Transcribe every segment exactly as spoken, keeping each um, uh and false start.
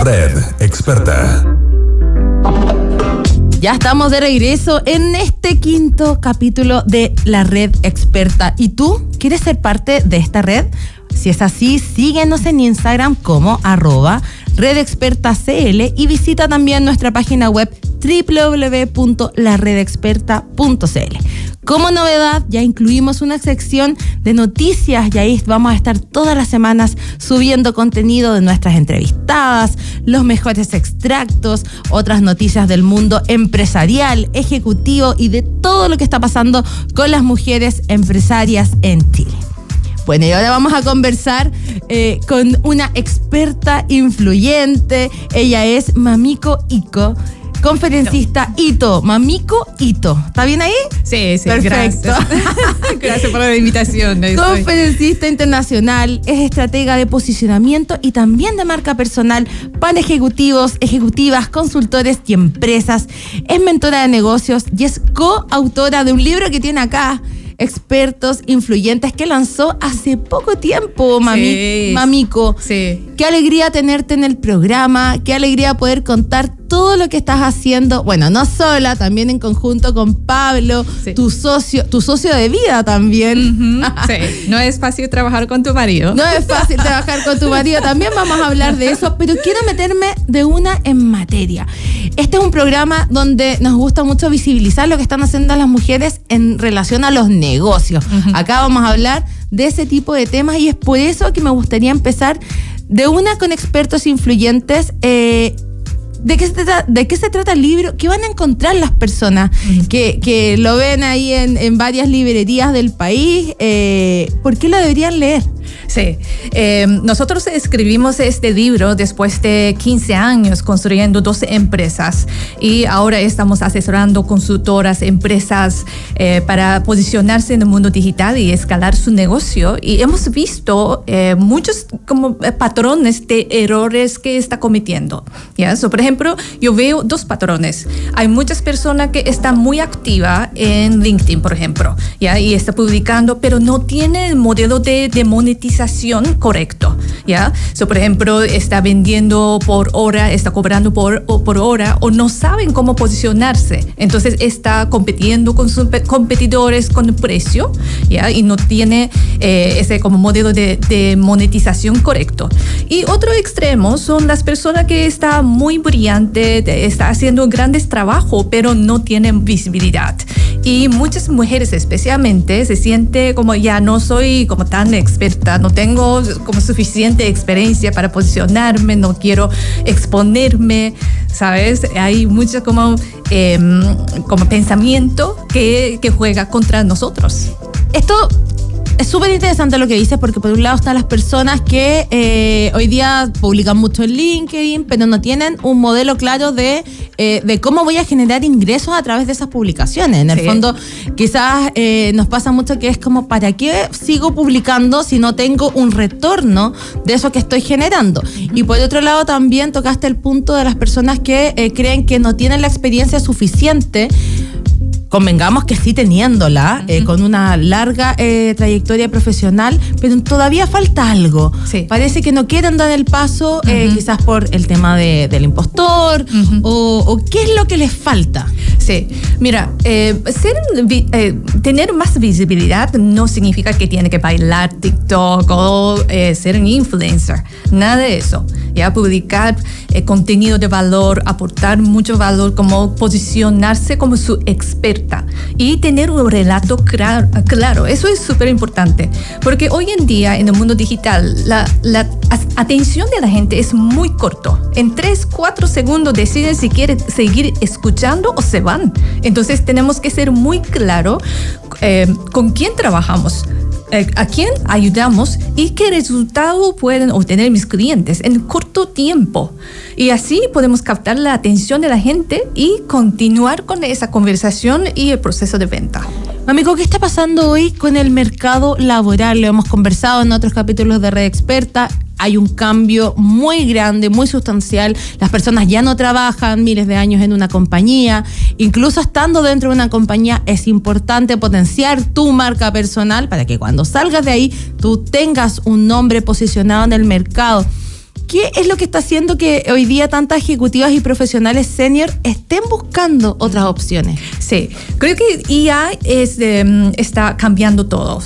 Red Experta. Ya estamos de regreso en este quinto capítulo de La Red Experta. ¿Y tú quieres ser parte de esta red? Si es así, síguenos en Instagram como arroba redexpertacl y visita también nuestra página web doble u doble u doble u punto la red experta punto c l. Como novedad, ya incluimos una sección de noticias y ahí vamos a estar todas las semanas subiendo contenido de nuestras entrevistadas, los mejores extractos, otras noticias del mundo empresarial, ejecutivo y de todo lo que está pasando con las mujeres empresarias en Chile. Bueno, y ahora vamos a conversar eh, con una experta influyente. Ella es Mamiko Ito, conferencista Ito. Mamiko Ito. ¿Está bien ahí? Sí, sí. Perfecto. Gracias, gracias por la invitación. Conferencista internacional, es estratega de posicionamiento y también de marca personal para ejecutivos, ejecutivas, consultores y empresas. Es mentora de negocios y es coautora de un libro que tiene acá, Expertos Influyentes, que lanzó hace poco tiempo, mami, sí, Mamiko. Sí. Qué alegría tenerte en el programa, qué alegría poder contar todo lo que estás haciendo, bueno, no sola, también en conjunto con Pablo, sí. tu socio, tu socio de vida también. Uh-huh. Sí, no es fácil trabajar con tu marido. No es fácil trabajar con tu marido, también vamos a hablar de eso, pero quiero meterme de una en materia. Este es un programa donde nos gusta mucho visibilizar lo que están haciendo las mujeres en relación a los negocios. Uh-huh. Acá vamos a hablar de ese tipo de temas y es por eso que me gustaría empezar de una con expertos influyentes. eh, ¿De qué, se trata, ¿De qué se trata el libro? ¿Qué van a encontrar las personas uh-huh. que, que lo ven ahí en, en varias librerías del país? Eh, ¿Por qué lo deberían leer? Sí, eh, nosotros escribimos este libro después de quince años construyendo doce empresas y ahora estamos asesorando consultoras, empresas eh, para posicionarse en el mundo digital y escalar su negocio, y hemos visto eh, muchos como patrones de errores que está cometiendo. ¿Ya? So, por ejemplo, yo veo dos patrones. Hay muchas personas que están muy activas en LinkedIn, por ejemplo, ¿ya? Y está publicando, pero no tiene el modelo de, de monetización correcto, ¿ya? So, por ejemplo, está vendiendo por hora, está cobrando por, por hora, o no saben cómo posicionarse. Entonces está compitiendo con sus competidores con el precio, ¿ya? Y no tiene eh, ese como modelo de, de monetización correcto. Y otro extremo son las personas que están muy brillantes, está haciendo grandes trabajos, pero no tienen visibilidad. Y muchas mujeres especialmente se sienten como ya no soy como tan experta, no tengo como suficiente experiencia para posicionarme, no quiero exponerme, ¿sabes? Hay mucho como, eh, como pensamiento que, que juega contra nosotros. Esto es súper interesante lo que dices, porque por un lado están las personas que eh, hoy día publican mucho en LinkedIn, pero no tienen un modelo claro de, eh, de cómo voy a generar ingresos a través de esas publicaciones. En el sí. fondo, quizás eh, nos pasa mucho que es como, ¿para qué sigo publicando si no tengo un retorno de eso que estoy generando? Uh-huh. Y por otro lado también tocaste el punto de las personas que eh, creen que no tienen la experiencia suficiente. Convengamos que sí teniéndola, uh-huh. eh, con una larga eh, trayectoria profesional, pero todavía falta algo. Sí. Parece que no quieren dar el paso, uh-huh. eh, quizás por el tema de, del impostor, uh-huh. o, o qué es lo que les falta. Sí, mira, eh, ser, eh, tener más visibilidad no significa que tiene que bailar TikTok o eh, ser un influencer, nada de eso. Ya publicar eh, contenido de valor, aportar mucho valor, como posicionarse como su experta y tener un relato claro, claro. Eso es súper importante, porque hoy en día en el mundo digital la, la atención de la gente es muy corto. En tres, cuatro segundos deciden si quieren seguir escuchando o se van. Entonces tenemos que ser muy claro eh, con quién trabajamos, eh, a quién ayudamos y qué resultado pueden obtener mis clientes en corto tiempo. Y así podemos captar la atención de la gente y continuar con esa conversación y el proceso de venta. Amigo, ¿qué está pasando hoy con el mercado laboral? Lo hemos conversado en otros capítulos de Red Experta. Hay un cambio muy grande, muy sustancial. Las personas ya no trabajan miles de años en una compañía. Incluso estando dentro de una compañía es importante potenciar tu marca personal para que cuando salgas de ahí tú tengas un nombre posicionado en el mercado. ¿qué es lo que está haciendo que hoy día tantas ejecutivas y profesionales senior estén buscando otras opciones? Sí, creo que I A es, eh, está cambiando todo.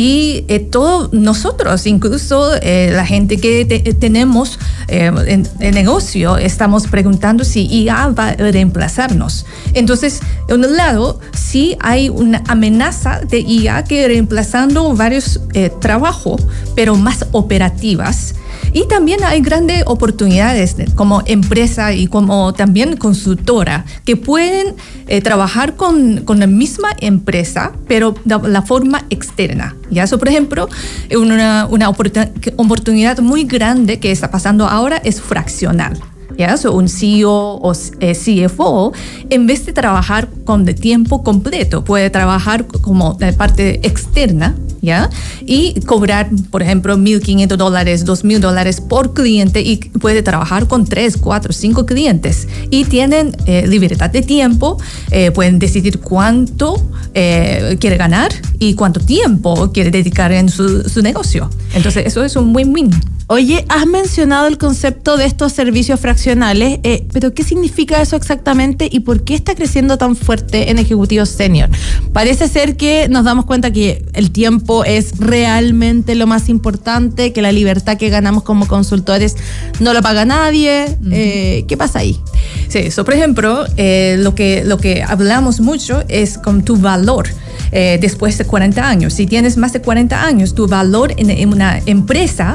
Y eh, todos nosotros, incluso eh, la gente que te, tenemos eh, en el negocio, estamos preguntando si I A va a reemplazarnos. Entonces, de un lado, sí hay una amenaza de I A que reemplazando varios eh, trabajos, pero más operativas. Y también hay grandes oportunidades como empresa y como también consultora que pueden eh, trabajar con, con la misma empresa, pero de la forma externa. ¿Ya? So, por ejemplo, una, una oportunidad muy grande que está pasando ahora es fraccional. ¿Ya? So, un C E O o eh, C F O, en vez de trabajar con de tiempo completo, puede trabajar como de parte externa, ¿ya? Y cobrar, por ejemplo, mil quinientos dólares, dos mil dólares por cliente y puede trabajar con tres, cuatro, cinco clientes. Y tienen eh, libertad de tiempo, eh, pueden decidir cuánto eh, quiere ganar y cuánto tiempo quiere dedicar en su, su negocio. Entonces, eso es un win-win. Oye, has mencionado el concepto de estos servicios fraccionales, eh, pero ¿qué significa eso exactamente y por qué está creciendo tan fuerte en ejecutivos senior? Parece ser que nos damos cuenta que el tiempo es realmente lo más importante, que la libertad que ganamos como consultores no lo paga nadie. Uh-huh. Eh, ¿Qué pasa ahí? Sí, eso, por ejemplo, eh, lo que, lo que hablamos mucho es con tu valor. Eh, después de cuarenta años. Si tienes más de cuarenta años, tu valor en, en una empresa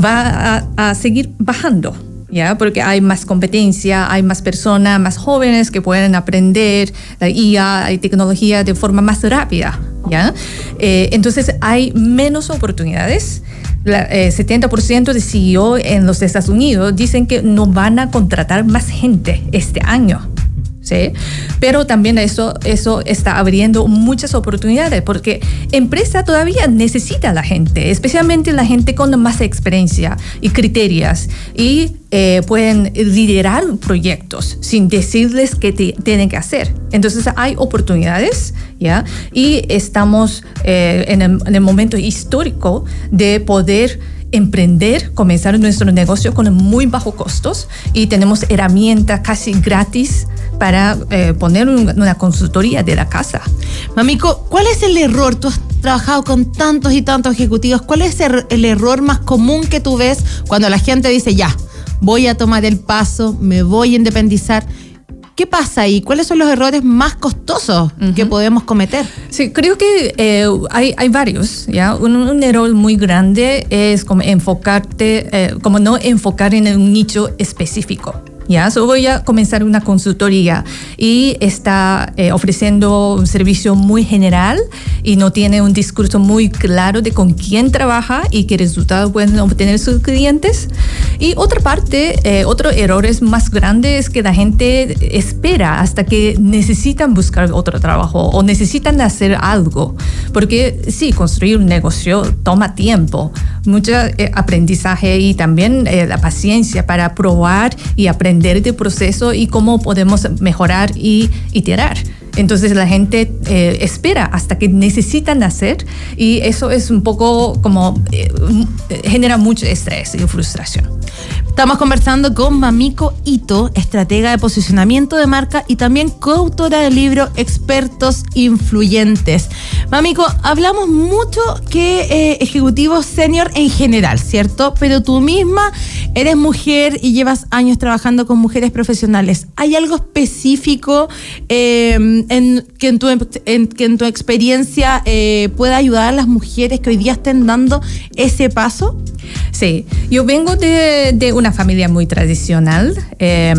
va a, a seguir bajando, ¿ya? Porque hay más competencia, hay más personas más jóvenes que pueden aprender la I A y tecnología de forma más rápida, ¿ya? Eh, entonces hay menos oportunidades. La, eh, setenta por ciento de C E O en los Estados Unidos dicen que no van a contratar más gente este año. ¿Sí? Pero también eso, eso está abriendo muchas oportunidades porque empresa todavía necesita a la gente, especialmente la gente con más experiencia y criterios y eh, pueden liderar proyectos sin decirles qué te, tienen que hacer. Entonces hay oportunidades, ¿ya? Y estamos eh, en, el, en el momento histórico de poder emprender, comenzar nuestro negocio con muy bajos costos y tenemos herramientas casi gratis para eh, poner un, una consultoría de la casa. Mamiko, ¿cuál es el error? Tú has trabajado con tantos y tantos ejecutivos. ¿Cuál es el, el error más común que tú ves cuando la gente dice, ya, voy a tomar el paso, me voy a independizar? ¿Qué pasa ahí? ¿Cuáles son los errores más costosos uh-huh. que podemos cometer? Sí, creo que eh, hay, hay varios, ¿ya? Un, un error muy grande es como enfocarte, eh, como no enfocar en un nicho específico. Ya, so voy a comenzar una consultoría y está eh, ofreciendo un servicio muy general y no tiene un discurso muy claro de con quién trabaja y qué resultados pueden obtener sus clientes. Y otra parte, eh, otro error es más grande es que la gente espera hasta que necesitan buscar otro trabajo o necesitan hacer algo. Porque sí, construir un negocio toma tiempo, mucho eh, aprendizaje y también eh, la paciencia para probar y aprender del proceso y cómo podemos mejorar y iterar. Entonces la gente eh, espera hasta que necesitan hacer y eso es un poco como eh, genera mucho estrés y frustración. Estamos conversando con Mamiko Ito, estratega de posicionamiento de marca y también coautora del libro Expertos Influyentes. Mamiko, hablamos mucho que eh, ejecutivos senior en general, ¿cierto? Pero tú misma eres mujer y llevas años trabajando con mujeres profesionales. ¿Hay algo específico eh, en, que, en tu, en, que en tu experiencia eh, pueda ayudar a las mujeres que hoy día estén dando ese paso? Sí, yo vengo de, de una familia muy tradicional. Eh,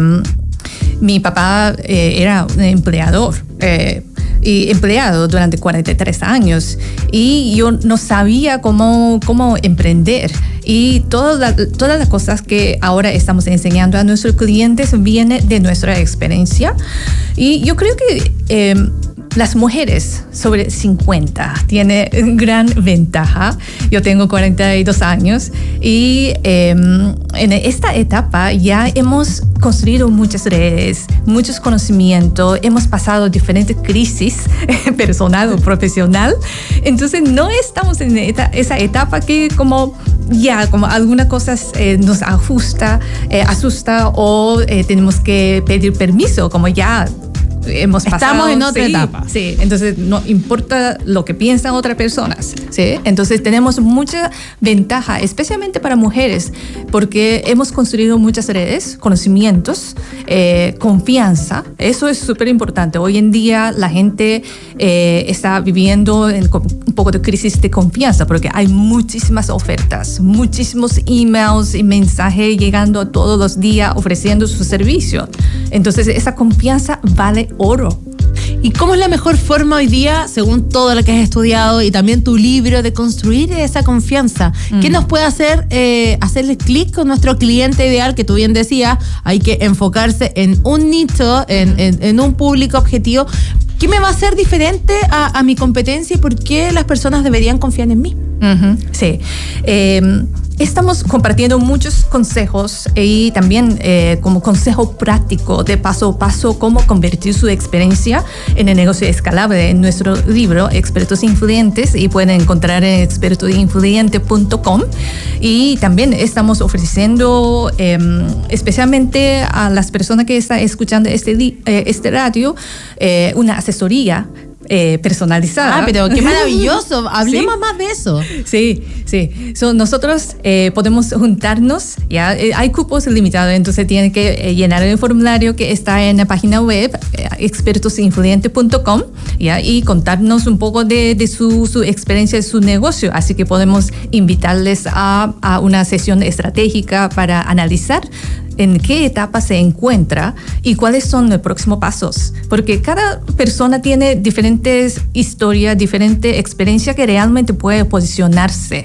mi papá eh, era un empleador. Eh, y empleado durante cuarenta y tres años y yo no sabía cómo, cómo emprender y todas la, todas las cosas que ahora estamos enseñando a nuestros clientes vienen de nuestra experiencia y yo creo que eh, las mujeres sobre cincuenta tienen gran ventaja. Yo tengo cuarenta y dos años y eh, en esta etapa ya hemos construido muchas redes, muchos conocimientos, hemos pasado diferentes crisis personal o profesional. Entonces no estamos en eta, esa etapa que como ya como algunas cosas eh, nos ajusta, eh, asusta o eh, tenemos que pedir permiso, como ya hemos pasado. Estamos en otra sí, etapa. Sí, entonces no importa lo que piensan otras personas, ¿sí? Entonces tenemos mucha ventaja, especialmente para mujeres, porque hemos construido muchas redes, conocimientos, eh, confianza. Eso es súper importante. Hoy en día la gente eh, está viviendo en un poco de crisis de confianza, porque hay muchísimas ofertas, muchísimos emails y mensajes llegando todos los días ofreciendo su servicio. Entonces esa confianza vale oro. ¿Y cómo es la mejor forma hoy día, según todo lo que has estudiado y también tu libro, de construir esa confianza? Mm. ¿Qué nos puede hacer eh, hacerle clic con nuestro cliente ideal? Que tú bien decías, hay que enfocarse en un nicho, en, mm. en, en un público objetivo. ¿Qué me va a hacer diferente a, a mi competencia y por qué las personas deberían confiar en mí? Uh-huh. Sí. Eh, Estamos compartiendo muchos consejos y también eh, como consejo práctico de paso a paso cómo convertir su experiencia en el negocio escalable en nuestro libro Expertos Influyentes, y pueden encontrar en experto influyente punto com. Y también estamos ofreciendo eh, especialmente a las personas que están escuchando este, eh, este radio eh, una asesoría Eh, personalizada. Ah, pero qué maravilloso. Hablemos ¿Sí? más de eso. Sí, sí. So, nosotros eh, podemos juntarnos, ya eh, hay cupos limitados, entonces tienen que eh, llenar el formulario que está en la página web eh, expertos influyente punto com, ya, y contarnos un poco de, de su, su experiencia de su negocio. Así que podemos invitarles a, a una sesión estratégica para analizar en qué etapa se encuentra y cuáles son los próximos pasos. Porque cada persona tiene diferentes historias, diferente experiencia que realmente puede posicionarse.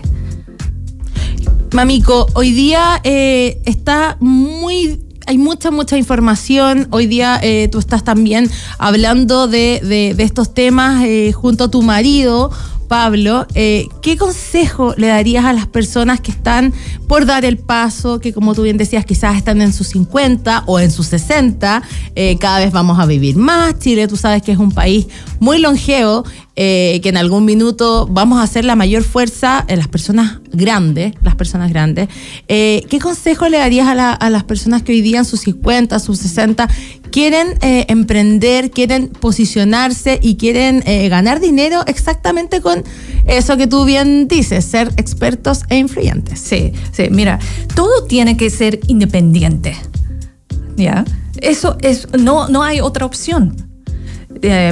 Mamiko, hoy día eh, está muy... Hay mucha, mucha información. Hoy día eh, tú estás también hablando de, de, de estos temas eh, junto a tu marido, Pablo. Eh, ¿Qué consejo le darías a las personas que están por dar el paso, que como tú bien decías, quizás están en sus cincuenta o en sus sesenta? Eh, cada vez vamos a vivir más. Chile, tú sabes que es un país muy longevo, eh, que en algún minuto vamos a hacer la mayor fuerza en las personas grandes, las personas grandes. Eh, ¿Qué consejo le darías a, la, a las personas que hoy día en sus cincuenta, sus sesenta, quieren eh, emprender, quieren posicionarse y quieren eh, ganar dinero exactamente con eso que tú bien dices, ser expertos e influyentes? Sí, sí, mira, todo tiene que ser independiente, ¿ya? Eso es, no, no hay otra opción. Eh,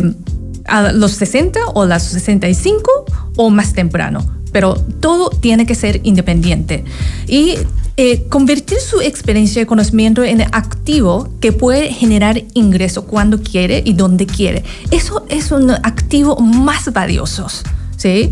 a los sesenta o a los sesenta y cinco o más temprano, pero todo tiene que ser independiente. Y Eh, convertir su experiencia y conocimiento en activo que puede generar ingreso cuando quiere y donde quiere. Eso es un activo más valioso, ¿sí?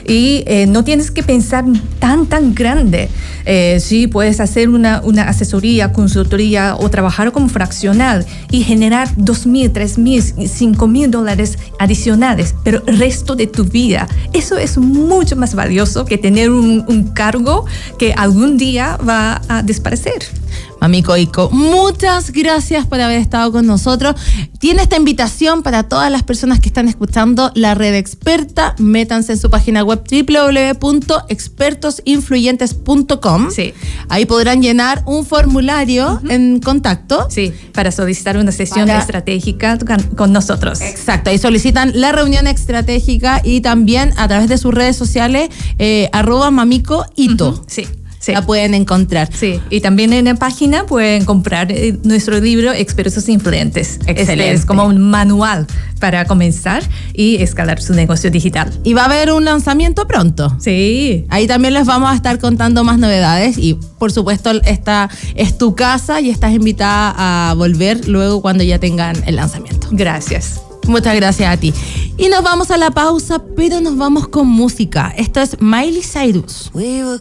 Y eh, no tienes que pensar tan, tan grande. Eh, sí, puedes hacer una, una asesoría, consultoría o trabajar como fraccional y generar dos mil, tres mil, cinco mil dólares adicionales, pero el resto de tu vida. Eso es mucho más valioso que tener un, un cargo que algún día va a desaparecer. Mamiko Iko, muchas gracias por haber estado con nosotros. Tiene esta invitación para todas las personas que están escuchando La Red Experta. Métanse en su página web doble u doble u doble u punto expertos influyentes punto com. Sí. Ahí podrán llenar un formulario uh-huh. en contacto. Sí, para solicitar una sesión para... estratégica con, con nosotros. Exacto, ahí solicitan la reunión estratégica y también a través de sus redes sociales, eh, arroba Mamiko Ito. Uh-huh. Sí. Sí. La pueden encontrar. Sí, y también en la página pueden comprar eh, nuestro libro Expertos Influyentes. Excelente. Este es como un manual para comenzar y escalar su negocio digital. Y va a haber un lanzamiento pronto. Sí. Ahí también les vamos a estar contando más novedades y por supuesto esta es tu casa y estás invitada a volver luego cuando ya tengan el lanzamiento. Gracias. Muchas gracias a ti. Y nos vamos a la pausa, pero nos vamos con música. Esto es Miley Cyrus. We were